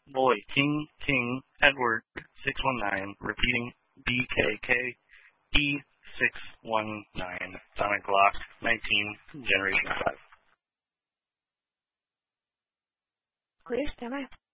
Boy, King, King, Edward, 619, repeating BKK, E619, Sonic Glock, 19, Generation 5. Clear, stand by.